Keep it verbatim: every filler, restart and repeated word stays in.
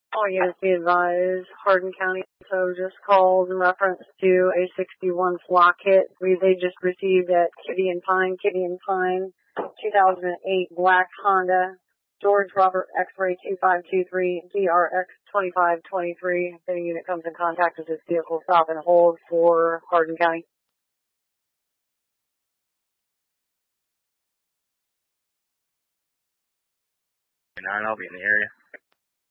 All units be advised, Hardin County so just called in reference to a sixty-one flock hit we they just received at Kitty and Pine, Kitty and Pine, two thousand eight black Honda, George Robert X-ray two five two three, D R X twenty-five twenty-three. If any unit comes in contact with this vehicle, stop and hold for Hardin County. nine, I'll be in the area.